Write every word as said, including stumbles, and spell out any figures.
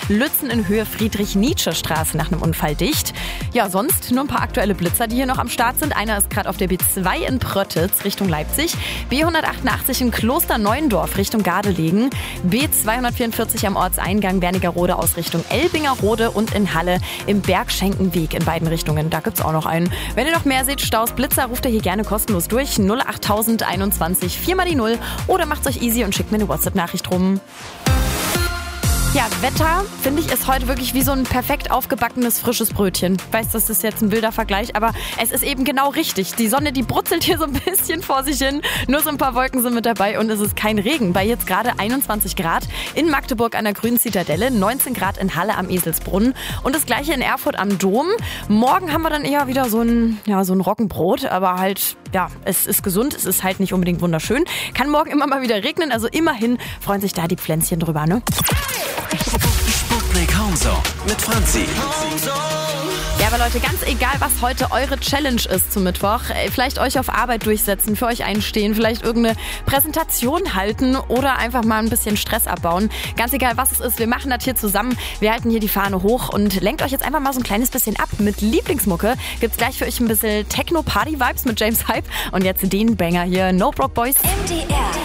Lützen in Höhe Friedrich-Nietzsche-Straße nach einem Unfall dicht. Ja, sonst nur ein paar aktuelle Blitzer, die hier noch am Start sind. Einer ist gerade auf der B zwei in Pröttitz Richtung Leipzig, B hundertachtundachtzig in Klosterneuendorf Richtung Gardelegen, B zweihundertvierundvierzig am Ortseingang Wernigerode aus Richtung Elbingerode und in Halle im Bergschenkenweg in beiden Richtungen. Da gibt's auch noch einen. Wenn ihr noch mehr seht, Staus, Blitzer, ruft ihr hier gerne kostenlos durch. null achttausend einundzwanzig, vier mal die null oder macht's euch easy und schickt mir eine WhatsApp-Nachricht rum. Ja, Wetter, finde ich, ist heute wirklich wie so ein perfekt aufgebackenes, frisches Brötchen. Ich weiß, das ist jetzt ein wilder Vergleich, aber es ist eben genau richtig. Die Sonne, die brutzelt hier so ein bisschen vor sich hin. Nur so ein paar Wolken sind mit dabei und es ist kein Regen. Bei jetzt gerade einundzwanzig Grad in Magdeburg an der Grünen Zitadelle, neunzehn Grad in Halle am Eselsbrunn und das gleiche in Erfurt am Dom. Morgen haben wir dann eher wieder so ein, ja, so ein Roggenbrot, aber halt, ja, es ist gesund, es ist halt nicht unbedingt wunderschön. Kann morgen immer mal wieder regnen, also immerhin freuen sich da die Pflänzchen drüber, ne? Sputnik Homezone mit Franzi. Ja, aber Leute, ganz egal, was heute eure Challenge ist zum Mittwoch, vielleicht euch auf Arbeit durchsetzen, für euch einstehen, vielleicht irgendeine Präsentation halten oder einfach mal ein bisschen Stress abbauen. Ganz egal, was es ist, wir machen das hier zusammen. Wir halten hier die Fahne hoch und lenkt euch jetzt einfach mal so ein kleines bisschen ab. Mit Lieblingsmucke gibt's gleich für euch ein bisschen Techno-Party-Vibes mit James Hype und jetzt den Banger hier, No Broke Boys. M D R